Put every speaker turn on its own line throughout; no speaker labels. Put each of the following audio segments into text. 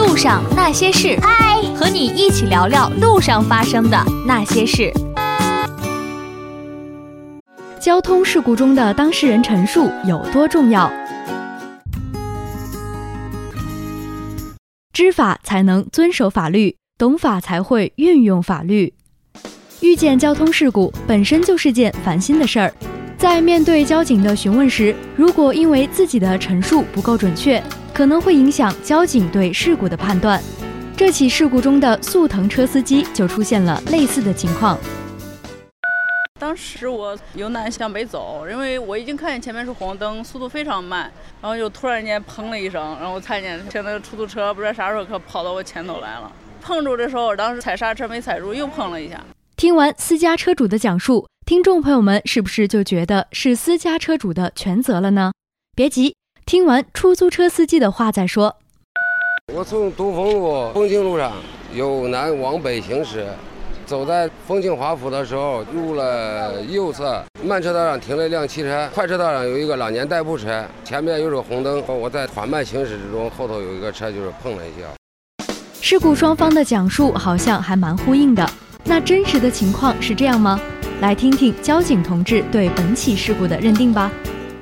路上那些事，
嗨，
和你一起聊聊路上发生的那些事。交通事故中的当事人陈述有多重要？知法才能遵守法律，懂法才会运用法律。遇见交通事故本身就是件烦心的事儿，在面对交警的询问时，如果因为自己的陈述不够准确，可能会影响交警对事故的判断。这起事故中的速腾车司机就出现了类似的情况。
当时我由南向北走，因为我已经看见前面是红灯，速度非常慢，然后就突然间砰了一声，然后我看见那个出租车不知道啥时候可跑到我前头来了，碰住的时候我当时踩刹车没踩住，又碰了一下。
听完私家车主的讲述，听众朋友们是不是就觉得是私家车主的全责了呢？别急，听完出租车司机的话再说。
我从东风路丰庆路上由南往北行驶，走在丰庆华府的时候，入了右侧慢车道上停了一辆汽车，快车道上有一个老年代步车，前面又是红灯，我在缓慢行驶之中，后头有一个车就是碰了一下。
事故双方的讲述好像还蛮呼应的，那真实的情况是这样吗？来听听交警同志对本起事故的认定吧。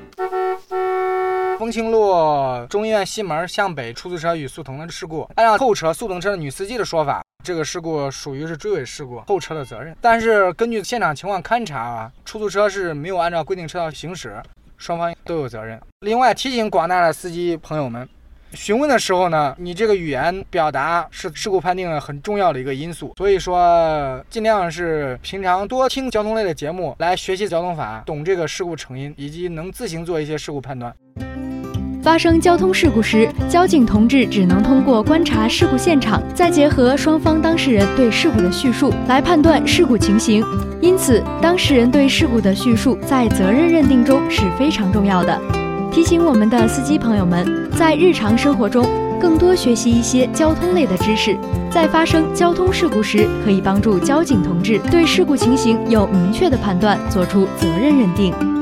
丰庆路中医院西门向北出租车与速腾的事故，按照后车速腾车的女司机的说法，这个事故属于是追尾事故，后车的责任。但是根据现场情况勘查，出租车是没有按照规定车道行驶，双方都有责任。另外提醒广大的司机朋友们，询问的时候呢，你这个语言表达是事故判定的很重要的一个因素，所以说尽量是平常多听交通类的节目，来学习交通法，懂这个事故成因，以及能自行做一些事故判断。
发生交通事故时，交警同志只能通过观察事故现场，再结合双方当事人对事故的叙述来判断事故情形。因此，当事人对事故的叙述在责任认定中是非常重要的。提醒我们的司机朋友们，在日常生活中更多学习一些交通类的知识，在发生交通事故时，可以帮助交警同志对事故情形有明确的判断，做出责任认定。